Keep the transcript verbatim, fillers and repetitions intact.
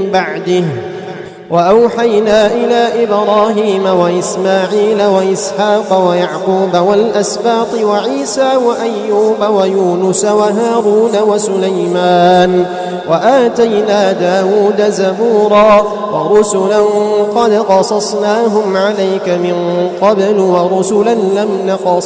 بعده. وأوحينا إلى إبراهيم وإسماعيل وإسحاق ويعقوب والأسباط وعيسى وأيوب ويونس وهارون وسليمان وآتينا داود زبورا ورسلا قد قصصناهم عليك من قبل ورسلا لم نقص